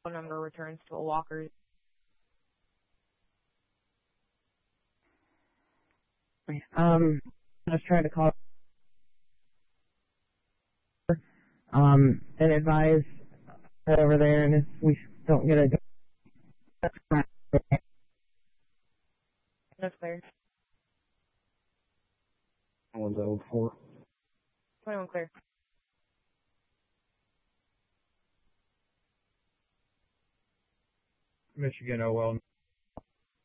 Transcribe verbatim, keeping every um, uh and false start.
phone number returns to a walker. Um, I was trying to call um and advise over there, and if we don't get a That's clear. One's oh four. twenty-one clear. Michigan O L